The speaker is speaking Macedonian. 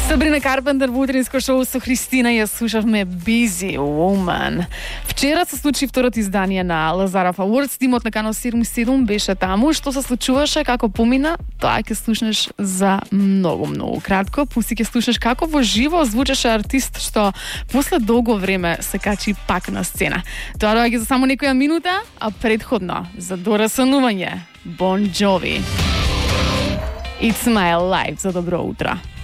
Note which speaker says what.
Speaker 1: Sabrina Carpenter в утринско шоу со Христина ја слушавме Busy Woman. Вчера се случи второто издание на Лазаров Awards. Тимот на Канал 77 беше таму. Што се случуваше, како помина, тоа ќе слушнеш за многу кратко. Пуси ќе слушнеш како во живо звучеше артист што после долго време се качи пак на сцена. Тоа доаѓа за само некоја минута, а предходно за дорасанување Bon Jovi. It's my life. За добро утро.